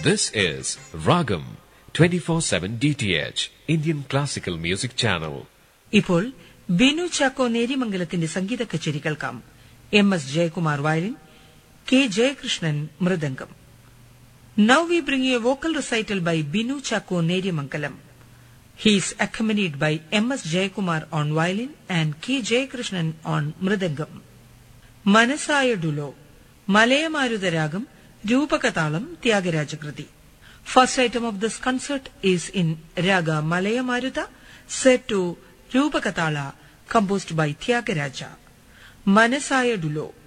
This is Ragam 24/7 DTH Indian Classical Music Channel. ഇപ്പോൾ ബിനു ചാക്കോ നേരിമംഗലത്തിന്റെ സംഗീത കച്ചേരി കേൾക്കാം. MS Jayakumar violin, K Jayakrishnan mridangam. Now we bring you a vocal recital by Binu Chakko Nerimangalam. He is accompanied by MS Jayakumar on violin and K Jayakrishnan on mridangam. Manasayadullo, Malayamarudaragam, Rupakatalam, Tyagarajakriti. First item of this concert is in Raga Malayamaruta, set to Rupakatala, composed by Tyagaraja. Manasayadullo.